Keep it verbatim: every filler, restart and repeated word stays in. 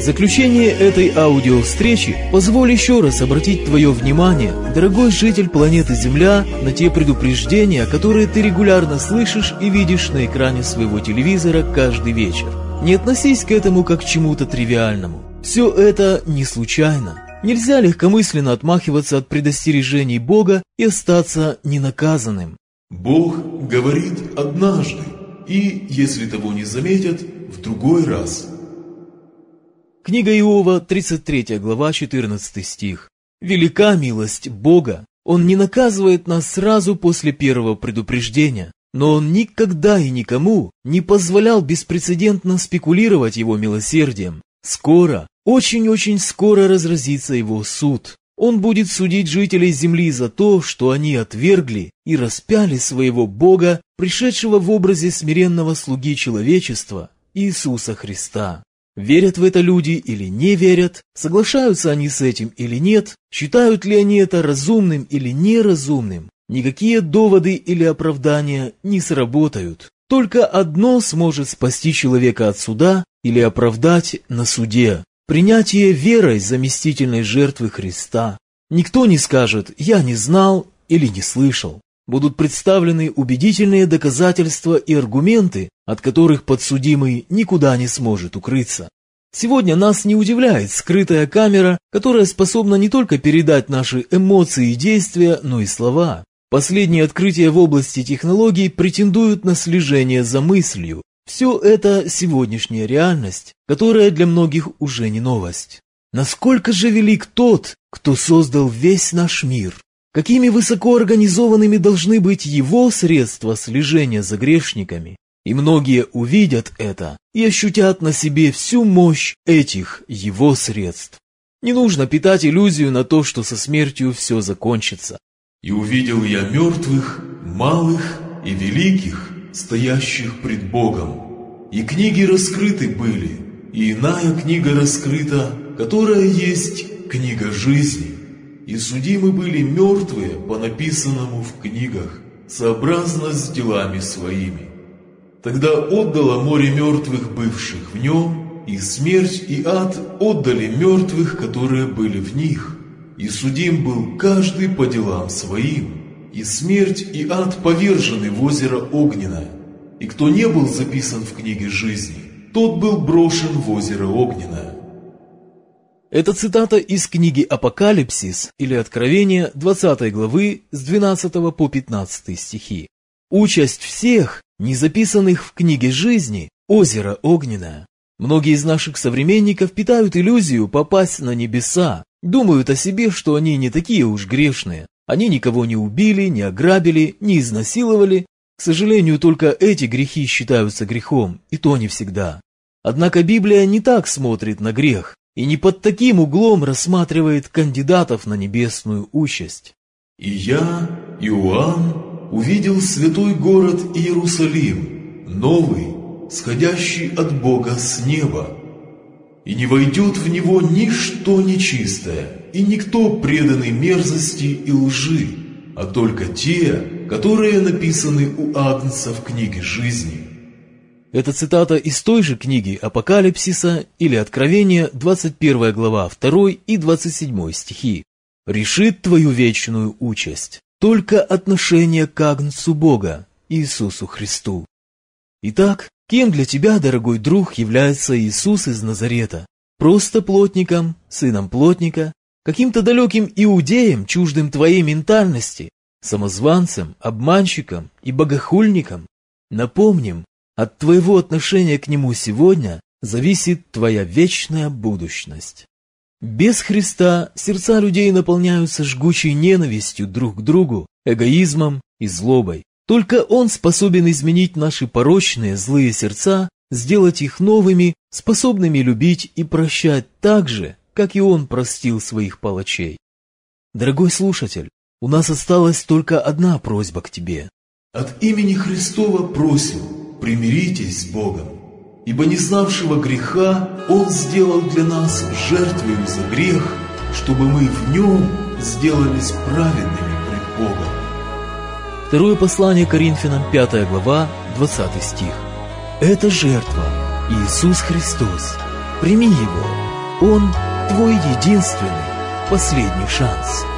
В заключение этой аудиовстречи позволь еще раз обратить твое внимание, дорогой житель планеты Земля, на те предупреждения, которые ты регулярно слышишь и видишь на экране своего телевизора каждый вечер. Не относись к этому как к чему-то тривиальному. Все это не случайно. Нельзя легкомысленно отмахиваться от предостережений Бога и остаться ненаказанным. Бог говорит однажды, и, если того не заметят, в другой раз. Книга Иова, тридцать третья глава, четырнадцатый стих. «Велика милость Бога, Он не наказывает нас сразу после первого предупреждения, но Он никогда и никому не позволял беспрецедентно спекулировать Его милосердием. Скоро, очень-очень скоро разразится Его суд. Он будет судить жителей земли за то, что они отвергли и распяли своего Бога, пришедшего в образе смиренного слуги человечества, Иисуса Христа. Верят в это люди или не верят, соглашаются они с этим или нет, считают ли они это разумным или неразумным, никакие доводы или оправдания не сработают. Только одно сможет спасти человека от суда или оправдать на суде: принятие верой заместительной жертвы Христа. Никто не скажет «я не знал» или «не слышал». Будут представлены убедительные доказательства и аргументы, от которых подсудимый никуда не сможет укрыться. Сегодня нас не удивляет скрытая камера, которая способна не только передать наши эмоции и действия, но и слова. Последние открытия в области технологий претендуют на слежение за мыслью. Все это сегодняшняя реальность, которая для многих уже не новость. Насколько же велик тот, кто создал весь наш мир? Какими высокоорганизованными должны быть его средства слежения за грешниками? И многие увидят это и ощутят на себе всю мощь этих его средств. Не нужно питать иллюзию на то, что со смертью все закончится. «И увидел я мертвых, малых и великих, стоящих пред Богом. И книги раскрыты были, и иная книга раскрыта, которая есть книга жизни. И судимы были мертвые по написанному в книгах, сообразно с делами своими. Тогда отдало море мертвых, бывших в нем, и смерть и ад отдали мертвых, которые были в них. И судим был каждый по делам своим, и смерть и ад повержены в озеро огненное. И кто не был записан в книге жизни, тот был брошен в озеро огненное». Это цитата из книги «Апокалипсис» или «Откровение» двадцатой главы с двенадцатого по пятнадцатый стихи. Участь всех, не записанных в книге жизни, озеро огненное. Многие из наших современников питают иллюзию попасть на небеса, думают о себе, что они не такие уж грешные. Они никого не убили, не ограбили, не изнасиловали. К сожалению, только эти грехи считаются грехом, и то не всегда. Однако Библия не так смотрит на грех и не под таким углом рассматривает кандидатов на небесную участь. «И я, Иоанн, увидел святой город Иерусалим, новый, сходящий от Бога с неба. И не войдет в него ничто нечистое, и никто преданный мерзости и лжи, а только те, которые написаны у Агнца в книге жизни». Это цитата из той же книги Апокалипсиса или Откровения, двадцать первая глава, второй и двадцать седьмой стихи. «Решит твою вечную участь только отношение к Агнцу Бога, Иисусу Христу». Итак, кем для тебя, дорогой друг, является Иисус из Назарета? Просто плотником, сыном плотника, каким-то далеким иудеем, чуждым твоей ментальности, самозванцем, обманщиком и богохульником? Напомним, от твоего отношения к Нему сегодня зависит твоя вечная будущность. Без Христа сердца людей наполняются жгучей ненавистью друг к другу, эгоизмом и злобой. Только Он способен изменить наши порочные, злые сердца, сделать их новыми, способными любить и прощать так же, как и Он простил своих палачей. Дорогой слушатель, у нас осталась только одна просьба к тебе. От имени Христова просим, примиритесь с Богом, ибо не знавшего греха Он сделал для нас жертвою за грех, чтобы мы в Нем сделались праведными пред Богом. Второе послание Коринфянам, пятая глава, двадцатый стих. Это жертва, Иисус Христос. Прими Его Он твой единственный, последний шанс.